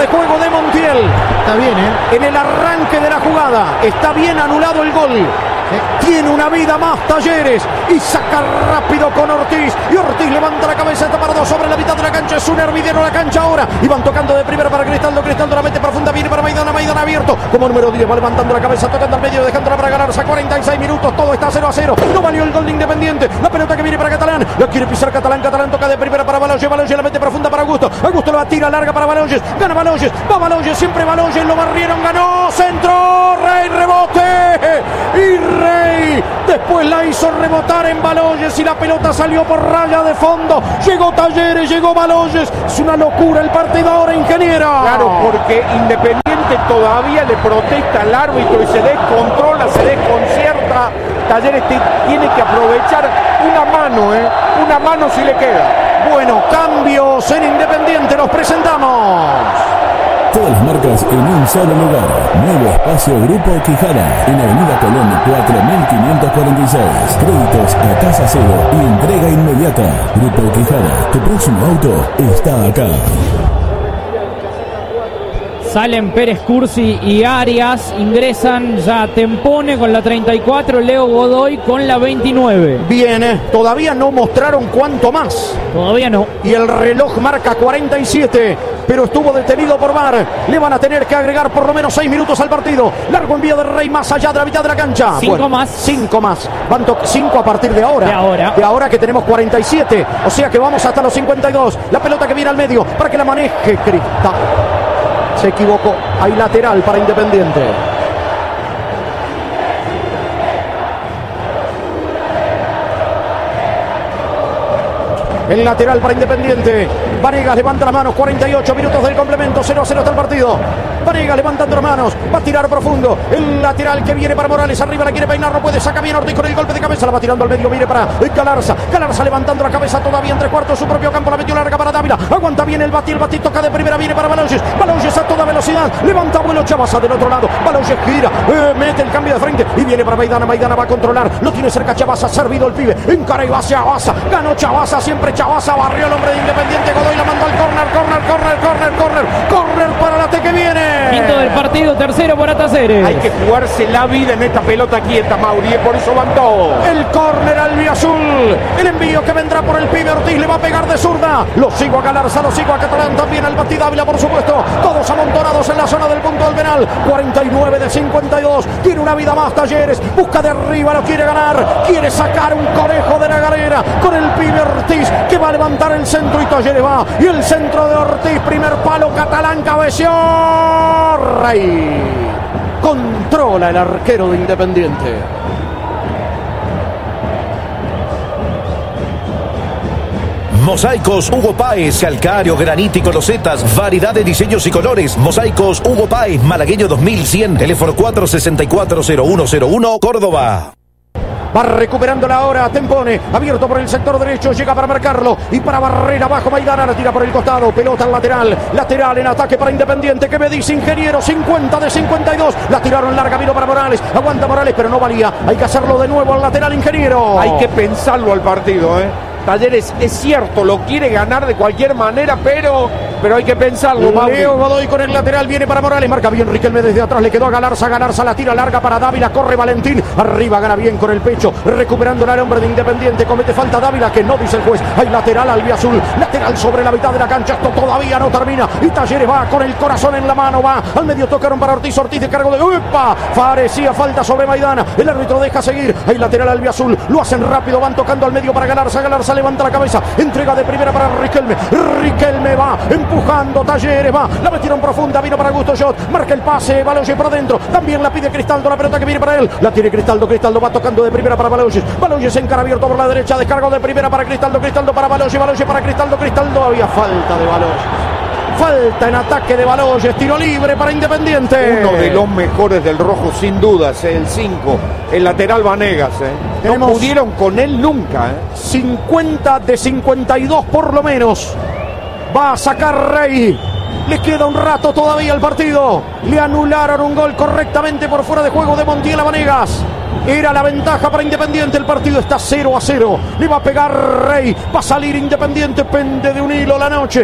de juego de Montiel. Está bien, En el arranque de la jugada está bien anulado el gol. Tiene una vida más Talleres y saca rápido con Ortiz, y Ortiz levanta la cabeza, está parado sobre la mitad de la cancha. Es un hervidero la cancha ahora, y van tocando de primera para Cristaldo. Cristaldo la mete profunda, viene para Maidana. Maidana abierto como número 10, va levantando la cabeza, tocando al medio, dejándola para Galarza. 46 minutos, todo está 0-0. No valió el gol de Independiente. La pelota que viene para Catalán, la quiere pisar Catalán. Catalán toca de primera para Baloyes. Baloyes la mete profunda para Augusto. Augusto la tira larga para Baloyes. Gana Baloyes, va Baloyes, siempre Baloyes. Lo barrieron, ganó, centro, Rey, rebote, y Rey después la hizo rebotar en Baloyes y la pelota salió por raya de fondo. Llegó Talleres, llegó Baloyes. Es una locura el partido ahora, ingeniero. Claro, porque Independiente todavía le protesta al árbitro y se descontrola, se desconcierta. Talleres tiene que aprovechar una mano si le queda. Bueno, cambios en Independiente, los presentamos. Todas las marcas en un solo lugar. Nuevo espacio Grupo Quijada en Avenida Colón 4546. Créditos a tasa cero y entrega inmediata. Grupo Quijada, tu próximo auto está acá. Salen Pérez Cursi y Arias, ingresan ya Tempone con la 34, Leo Godoy con la 29. Bien, todavía no mostraron cuánto más. Todavía no. Y el reloj marca 47, pero estuvo detenido por VAR. Le van a tener que agregar por lo menos 6 minutos al partido. Largo envío de Rey más allá de la mitad de la cancha. 5 más. 5 más. Van 5 a partir de ahora. De ahora que tenemos 47. O sea que vamos hasta los 52. La pelota que viene al medio para que la maneje Cristal. Se equivocó. Hay lateral para Independiente. El lateral para Independiente. Vanegas levanta las manos. 48 minutos del complemento. 0-0 está el partido. Vanegas levantando las manos. Va a tirar profundo. El lateral que viene para Morales. Arriba la quiere peinar. No puede. Saca bien Ortiz con el golpe de cabeza. La va tirando al medio. Viene para Galarza. Galarza levantando la cabeza todavía en 3/4 de su propio campo. La metió larga para Dávila. Aguanta bien el Bati. El Bati toca de primera. Viene para Baloyes. Baloyes a toda velocidad. Levanta vuelo Chavasa del otro lado. Baloyes gira. Mete el cambio de frente. Y viene para Maidana. Maidana va a controlar. Lo tiene cerca Chavasa. Servido el pibe. Encara y va hacia Chavasa. Ganó Chavasa. Siempre Chavasa. Barrió el hombre de Independiente. Godoy la mandó al córner. Córner para la T que viene. Quinto del partido, tercero para Talleres. Hay que jugarse la vida en esta pelota quieta, Mauri, por eso van todos. El córner albiazul. El envío que vendrá por el pibe Ortiz. Le va a pegar de zurda. Lo sigo a Galarza, lo sigo a Catalán. También al Bati Dávila, por supuesto. Todos amontonados en la zona del punto del penal. 49 de 52. Tiene una vida más Talleres. Busca de arriba, lo quiere ganar. Quiere sacar un conejo de la galera con el pibe Ortiz, que va a levantar el centro y Talleres va. Y el centro de Ortiz, primer palo, Catalán cabeció. Rey controla el arquero de Independiente. Mosaicos Hugo Páez, calcáreo, granítico, losetas, variedad de diseños y colores. Mosaicos Hugo Páez, Malagueño 2100, teléfono 464-0101, Córdoba. Va recuperando la hora, Tempone, abierto por el sector derecho, llega para marcarlo y para barrer abajo Maidana, la tira por el costado, pelota al lateral en ataque para Independiente, que me dice ingeniero, 50 de 52, la tiraron larga, vino para Morales, aguanta Morales, pero no valía, hay que hacerlo de nuevo al lateral, ingeniero. Hay que pensarlo al partido, Talleres, es cierto, lo quiere ganar de cualquier manera, pero hay que pensarlo, Mauri. Leo Godoy con el lateral, viene para Morales, marca bien Riquelme desde atrás, le quedó a Galarza, Galarza la tira larga para Dávila, corre Valentín, arriba gana bien con el pecho, recuperando el hombre de Independiente, comete falta Dávila, que no dice el juez, hay lateral albiazul, lateral sobre la mitad de la cancha, esto todavía no termina, y Talleres va con el corazón en la mano, va al medio, tocaron para Ortiz, Ortiz de cargo de ¡upa! Parecía falta sobre Maidana, el árbitro deja seguir, hay lateral albiazul, lo hacen rápido, van tocando al medio para Galarza, Galarza levanta la cabeza, entrega de primera para Riquelme va empujando, Talleres va, la metieron profunda, vino para Augusto Jot, marca el pase, Baloyes por dentro, también la pide Cristaldo, la pelota que viene para él, la tiene Cristaldo va tocando de primera para Baloyes encara abierto por la derecha, descargo de primera para Cristaldo para Baloyes para Cristaldo, había falta de Baloyes. Falta en ataque de Baloyes, tiro libre para Independiente. Uno de los mejores del rojo, sin dudas, el 5, el lateral Vanegas. No pudieron con él nunca. 50 de 52 por lo menos. Va a sacar Rey. Le queda un rato todavía al partido. Le anularon un gol correctamente por fuera de juego de Montiel a Vanegas. Era la ventaja para Independiente. El partido está 0-0. Le va a pegar Rey. Va a salir Independiente. Pende de un hilo la noche.